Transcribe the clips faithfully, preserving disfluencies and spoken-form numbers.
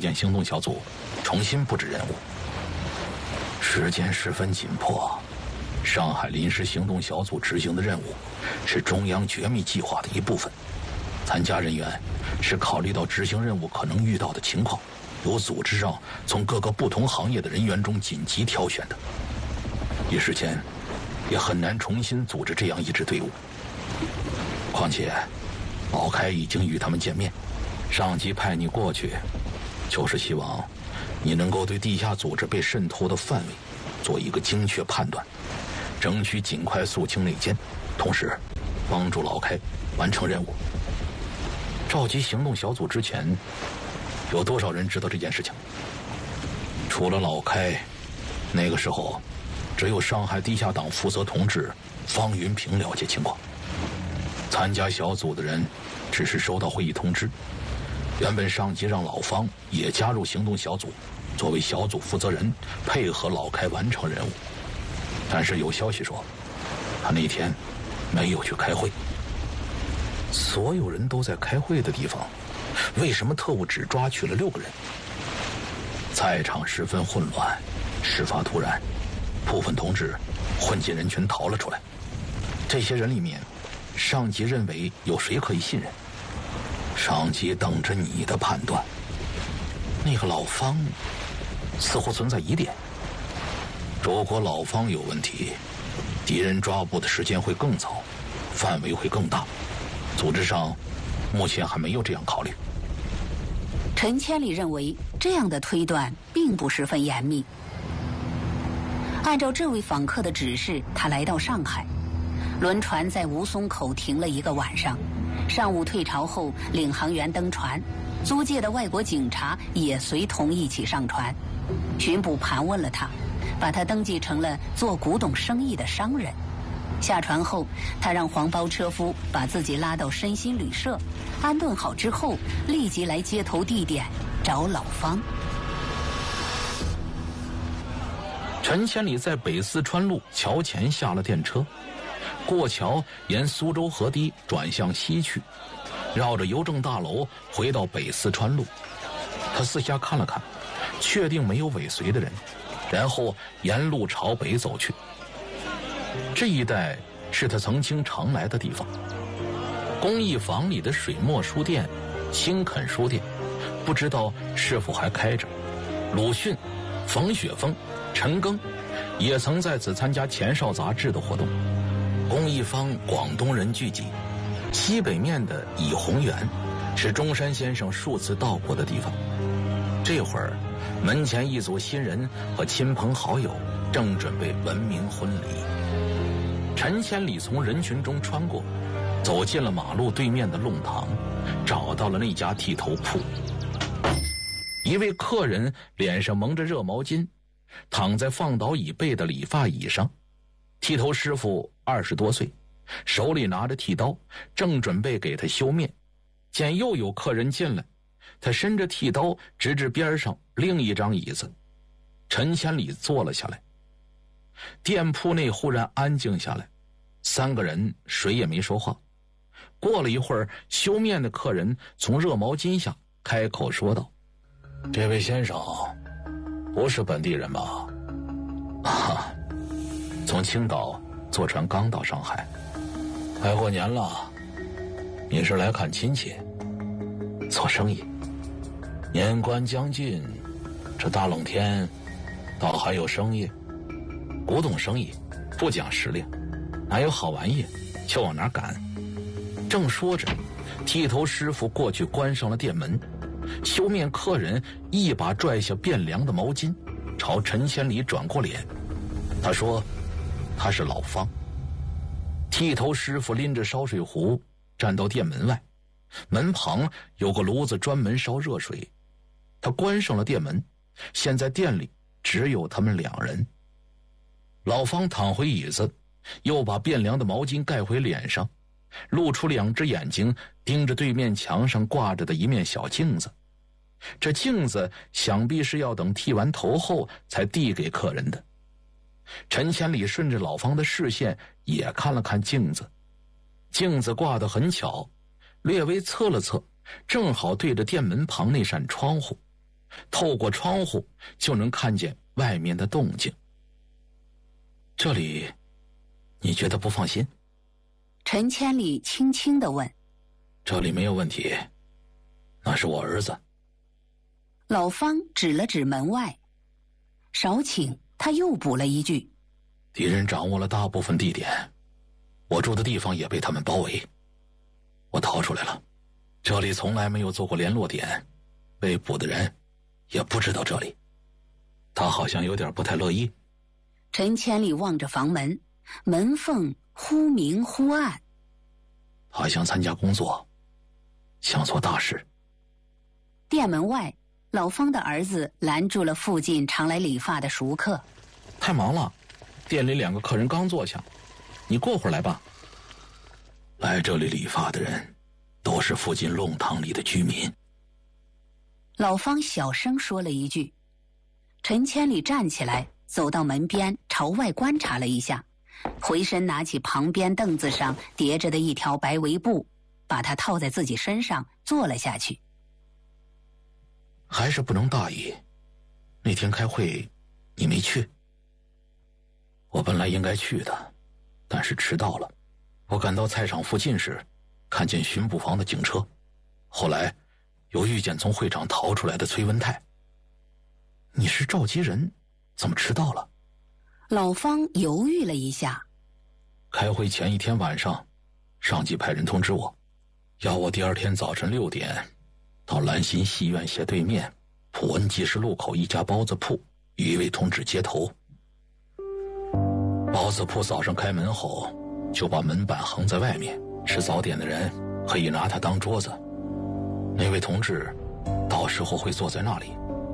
建行动小组重新布置任务。时间十分紧迫，上海临时行动小组执行的任务是中央绝密计划的一部分。参加人员是考虑到执行任务可能遇到的情况，由组织上从各个不同行业的人员中紧急挑选的。一时间也很难重新组织这样一支队伍。况且老开已经与他们见面，上级派你过去就是希望你能够对地下组织被渗透的范围做一个精确判断，争取尽快肃清内奸，同时帮助老开完成任务。召集行动小组之前，有多少人知道这件事情？除了老开，那个时候只有上海地下党负责同志方云平了解情况。参加小组的人只是收到会议通知，原本上级让老方也加入行动小组，作为小组负责人配合老开完成任务。但是有消息说他那天没有去开会。所有人都在开会的地方，为什么特务只抓取了六个人？在场十分混乱，事发突然，部分同志混进人群逃了出来。这些人里面，上级认为有谁可以信任？上级等着你的判断。那个老方似乎存在疑点，如果老方有问题，敌人抓捕的时间会更早，范围会更大。组织上目前还没有这样考虑。 陈千里认为这样的推断并不十分严密。按照这位访客的指示，他来到上海，轮船在吴淞口停了一个晚上。上午退潮后，领航员登船，租界的外国警察也随同一起上船。巡捕盘问了他，把他登记成了做古董生意的商人。下船后，他让黄包车夫把自己拉到身心旅社，安顿好之后，立即来接头地点找老方。 陈千里在北四川路桥前下了电车，过桥沿苏州河堤转向西去，绕着邮政大楼回到北四川路。他四下看了看，确定没有尾随的人，然后沿路朝北走去。这一带是他曾经常来的地方。公益坊里的水墨书店、新垦书店，不知道是否还开着。鲁迅、冯雪峰、陈庚也曾在此参加《前哨》杂志的活动。公益坊广东人聚集，西北面的倚红园是中山先生数次到过的地方。这会儿，门前一组新人和亲朋好友正准备文明婚礼。陈千里从人群中穿过，走进了马路对面的弄堂，找到了那家剃头铺。一位客人脸上蒙着热毛巾，躺在放倒椅背的理发椅上。剃头师傅二十多岁，手里拿着剃刀，正准备给他修面。见又有客人进来，他伸着剃刀直至边上另一张椅子。陈千里坐了下来。店铺内忽然安静下来，三个人谁也没说话。过了一会儿，修面的客人从热毛巾下开口说道：“这位先生不是本地人吧？”“啊，从青岛坐船刚到上海，快过年了，你是来看亲戚？做生意？年关将近，这大冷天倒还有生意？古董生意不讲时令，哪有好玩意就往哪赶。”正说着，剃头师傅过去关上了店门，修面客人一把拽下变凉的毛巾，朝陈千里转过脸。他说他是老方。剃头师傅拎着烧水壶站到店门外，门旁有个炉子专门烧热水。他关上了店门，现在店里只有他们两人。老方躺回椅子，又把变凉的毛巾盖回脸上，露出两只眼睛盯着对面墙上挂着的一面小镜子。这镜子想必是要等剃完头后才递给客人的。陈千里顺着老方的视线也看了看镜子，镜子挂得很巧，略微侧了侧，正好对着店门旁那扇窗户。 透过窗户就能看见外面的动静。这里你觉得不放心？ 陈千里轻轻地问。 这里没有问题，那是我儿子。 老方指了指门外，少顷他又补了一句： 敌人掌握了大部分地点，我住的地方也被他们包围，我逃出来了。这里从来没有做过联络点，被捕的人也不知道这里。他好像有点不太乐意。 陈千里望着房门，门缝忽明忽暗。 他想参加工作，想做大事。 店门外，老方的儿子拦住了附近常来理发的熟客。 太忙了，店里两个客人刚坐下，你过会儿来吧。来这里理发的人都是附近弄堂里的居民。 老方小声说了一句。陈千里站起来，走到门边，朝外观察了一下，回身拿起旁边凳子上叠着的一条白围布，把它套在自己身上，坐了下去。 还是不能大意，那天开会你没去。我本来应该去的，但是迟到了。我赶到菜场附近时，看见巡捕房的警车，后来又遇见从会场逃出来的崔文泰。你是召集人，怎么迟到了？ 老方犹豫了一下。 开会前一天晚上，上级派人通知我，要我第二天早晨六点到兰心戏院斜对面普恩集市路口一家包子铺与一位同志接头。包子铺早上开门后就把门板横在外面，吃早点的人可以拿它当桌子。那位同志到时候会坐在那里。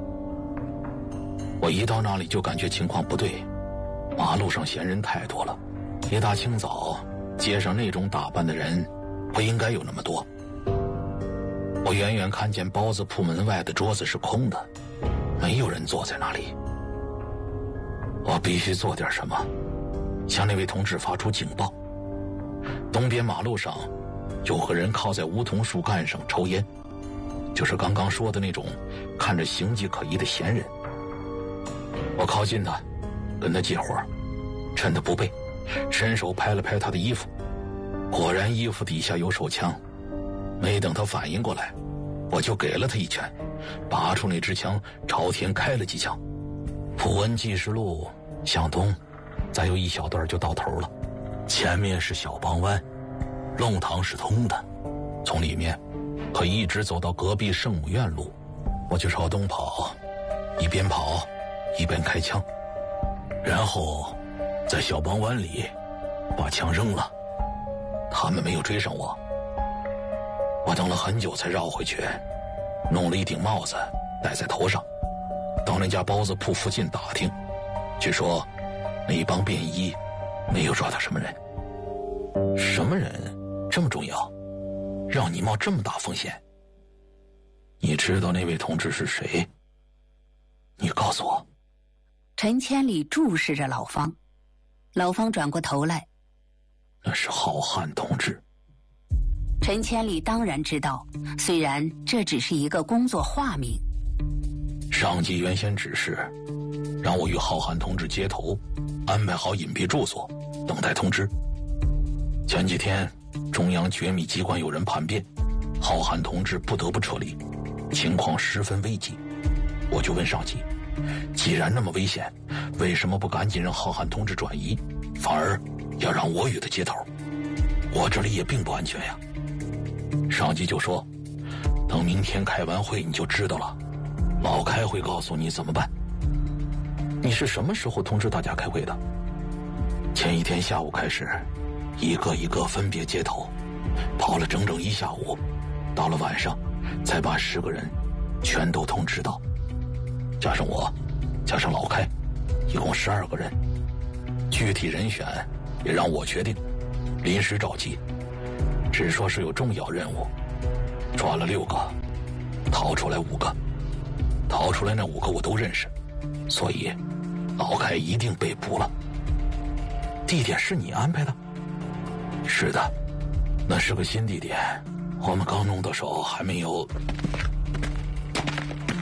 我一到那里就感觉情况不对，马路上闲人太多了，一大清早街上那种打扮的人不应该有那么多。我远远看见包子铺门外的桌子是空的，没有人坐在那里。我必须做点什么，向那位同志发出警报。东边马路上有个人靠在梧桐树干上抽烟，就是刚刚说的那种看着形迹可疑的闲人。我靠近他，跟他借火，趁他不备，伸手拍了拍他的衣服，果然衣服底下有手枪。没等他反应过来，我就给了他一拳，拔出那支枪朝天开了几枪。普恩济世路向东再有一小段就到头了，前面是小帮湾，弄堂是通的，从里面可以一直走到隔壁圣母院路。我就朝东跑，一边跑一边开枪，然后在小帮湾里把枪扔了。他们没有追上我，我等了很久才绕回去，弄了一顶帽子戴在头上，到那家包子铺附近打听，据说那帮便衣没有抓到什么人。什么人这么重要，让你冒这么大风险？你知道那位同志是谁？你告诉我。 陈千里注视着老方，老方转过头来。 那是浩瀚同志。 陈千里当然知道，虽然这只是一个工作化名。 上级原先指示让我与浩瀚同志接头，安排好隐蔽住所，等待通知。前几天中央绝密机关有人叛变，浩瀚同志不得不撤离，情况十分危急。我就问上级，既然那么危险，为什么不赶紧让浩瀚同志转移，反而要让我与他接头？我这里也并不安全呀。上级就说，等明天开完会你就知道了，老开会告诉你怎么办。你是什么时候通知大家开会的？前一天下午开始，一个一个分别接头，跑了整整一下午，到了晚上才把十个人全都通知到，加上我，加上老开，一共十二个人。具体人选也让我决定，临时召集，只说是有重要任务，抓了六个，逃出来五个，逃出来那五个我都认识，所以老开一定被捕了。地点是你安排的？是的，那是个新地点，我们刚弄到手，还没有。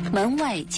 门外